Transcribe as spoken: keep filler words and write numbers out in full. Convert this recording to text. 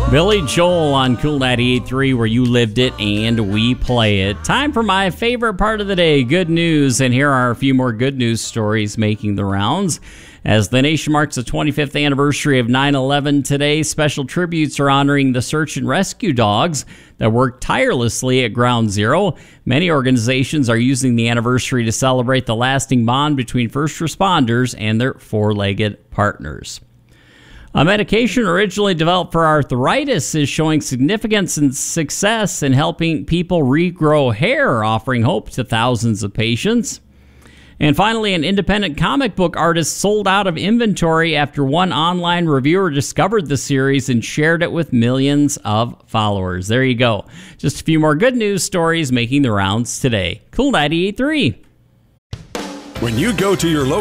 Billy Joel on Cool ninety-eight point three, where you lived it and we play it. Time for my favorite part of the day, good news. And here are a few more good news stories making the rounds. As the nation marks the twenty-fifth anniversary of nine eleven today, special tributes are honoring the search and rescue dogs that worked tirelessly at Ground Zero. Many organizations are using the anniversary to celebrate the lasting bond between first responders and their four-legged partners. A medication originally developed for arthritis is showing significance and success in helping people regrow hair, offering hope to thousands of patients. And finally, an independent comic book artist sold out of inventory after one online reviewer discovered the series and shared it with millions of followers. There you go. Just a few more good news stories making the rounds today. Cool ninety-eight point three. When you go to your local